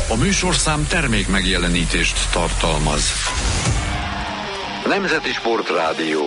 A műsorszám termék megjelenítést tartalmaz. Nemzeti Sportrádió.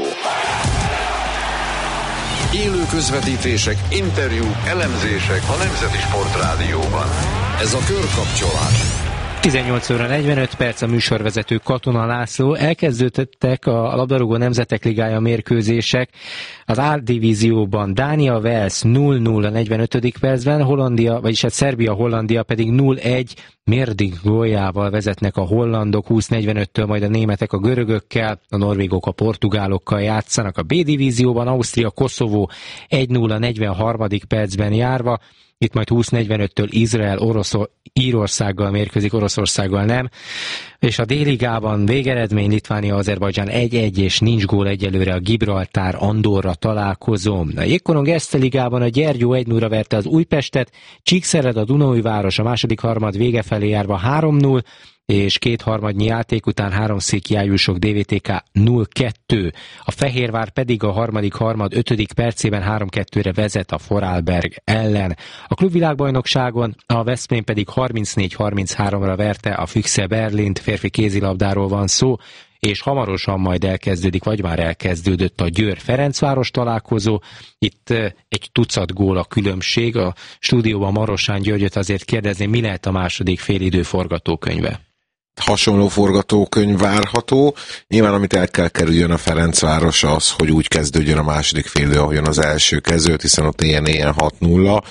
Élő közvetítések, interjúk, elemzések a Nemzeti Sportrádióban. Ez a Körkapcsolás. 18 óra 45 perc, a műsorvezető Katona László. Elkezdődtek a labdarúgó nemzetek ligája mérkőzések. Az A-divízióban Dánia Wales 0-0 a 45. percben, Szerbia-Hollandia pedig 0-1 Mérdig góljával vezetnek a hollandok 20-45-től, majd a németek a görögökkel, a norvégok a portugálokkal játszanak. A B-divízióban Ausztria-Koszovó 1-0 a 43. percben járva, itt majd 20-45-től Izrael Írországgal mérkőzik, Oroszországgal nem. És a D-ligában végeredmény Litvánia-Azerbajdzsán 1-1 és nincs gól egyelőre a Gibraltár-Andorra találkozón. A Jégkorong Erste ligában a Gyergyó 1-0-ra verte az Újpestet, Csíkszered a Dunaújváros a második harmad vége felé járva 3-0, és két harmadnyi játék után Háromszéki Jájúsok DVTK 0-2. A Fehérvár pedig a harmadik harmad 5. percében 3-2-re vezet a Vorarlberg ellen. A klubvilágbajnokságon a Veszprém pedig 34-33-ra verte a Füchse Berlint, férfi kézilabdáról van szó, és hamarosan majd elkezdődik, vagy már elkezdődött a Győr-Ferencváros találkozó. Itt egy tucat gól a különbség. A stúdióban Marosán Györgyöt azért kérdezni, mi lehet a második félidő forgatókönyve? Hasonló forgatókönyv várható. Nyilván amit el kell kerüljön a Ferencváros az, hogy úgy kezdődjön a második félidő, ahogyan az első kezdődött, hiszen ott ilyen 6-0.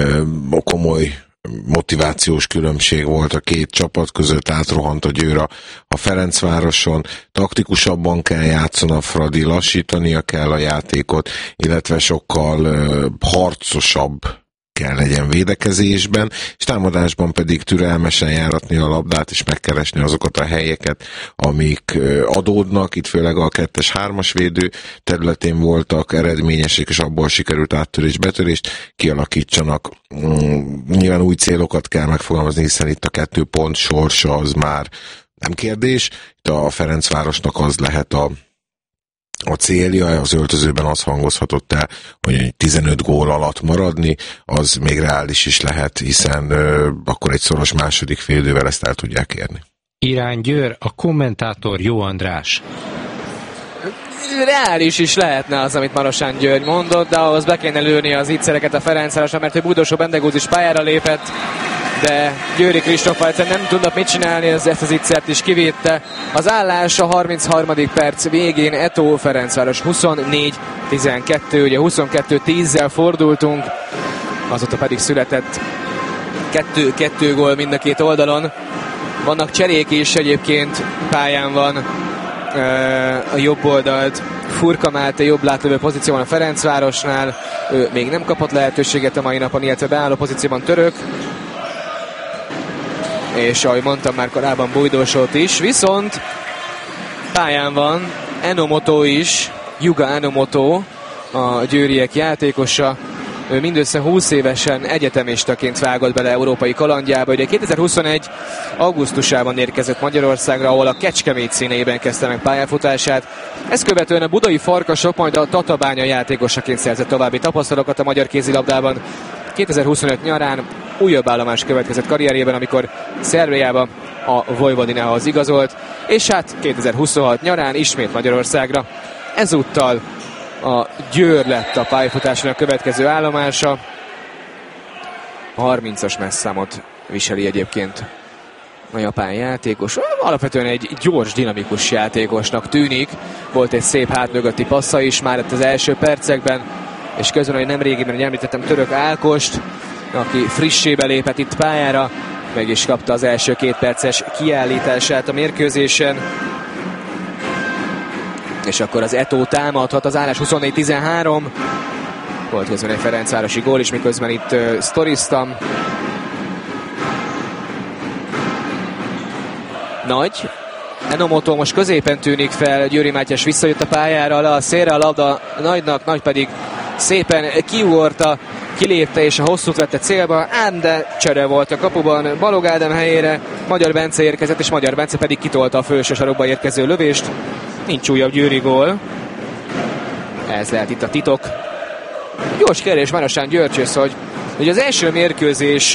Komoly motivációs különbség volt a két csapat között, átrohant a Győr a Ferencvároson, taktikusabban kell játszani a Fradi, lassítania kell a játékot, illetve sokkal harcosabb kell legyen védekezésben, és támadásban pedig türelmesen járatni a labdát, és megkeresni azokat a helyeket, amik adódnak. Itt főleg a 2-3-as védő területén voltak eredményesek, és abból sikerült áttörés-betörést kialakítsanak. Nyilván új célokat kell megfogalmazni, hiszen itt a 2 pont sorsa az már nem kérdés. Itt a Ferencvárosnak az lehet a célja, az öltözőben az hangozhatott el, hogy 15 gól alatt maradni, az még reális is lehet, hiszen akkor egy szoros második félidővel ezt el tudják érni. Irány Győr, a kommentátor Jó András. Reális is lehetne az, amit Marosán György mondott, de ahhoz be kéne lőni az ígyszereket a Ferencvárosra, mert ő Budosó Bendegúz is pályára lépett, de Győri Kristóf nem tudnak mit csinálni, ezt az ígyszert is kivédte. Az állás a 33. perc végén Eto Ferencváros 24-12, ugye 22-10-zel fordultunk, azóta pedig született 2 gól mind a két oldalon. Vannak cserék is, egyébként pályán van a jobb oldalt Furka Máté jobb látlövő pozícióban a Ferencvárosnál, ő még nem kapott lehetőséget a mai napon, illetve beálló pozícióban Török, és ahogy mondtam már korábban Bújdósót is, viszont pályán van Enomoto is, Juga Enomoto, a győriek játékosa. Ő mindössze 20 évesen egyetemistaként vágott bele európai kalandjába. Ugye 2021. augusztusában érkezett Magyarországra, ahol a Kecskemét színeiben kezdte meg pályafutását. Ezt követően a budai Farkasok, majd a Tatabánya játékosaként szerzett további tapasztalatokat a magyar kézilabdában. 2025 nyarán újabb állomás következett karrierjében, amikor Szerbiába a Vojvodinához igazolt, és hát 2026 nyarán ismét Magyarországra. Ezúttal a Győr lett a pályafutásának a következő állomása. A 30-as messzámot viseli egyébként a japán játékos. Alapvetően egy gyors, dinamikus játékosnak tűnik. Volt egy szép hátmögötti passza is már itt az első percekben, és közben, hogy nem régiben, hogy említettem Török Álkost, aki frissébe lépett itt pályára, meg is kapta az első 2 perces kiállítását a mérkőzésen. És akkor az Eto támadhat, az állás 24-13. Volt közben egy ferencvárosi gól is, miközben itt sztoriztam. Nagy. Enomoto most középen tűnik fel, Győri Mátyás visszajött a pályára, le a szélre a labda Nagynak, Nagy pedig szépen kiugorta, kilépte és a hosszút vette célba, ám de csere volt a kapuban Balog Ádám helyére, Magyar Bence érkezett, és Magyar Bence pedig kitolta a felső sarokba érkező lövést. Nincs újabb győri gól. Ez lehet itt a titok. Gyors kérdés Marosán Györgyhöz, hogy az első mérkőzés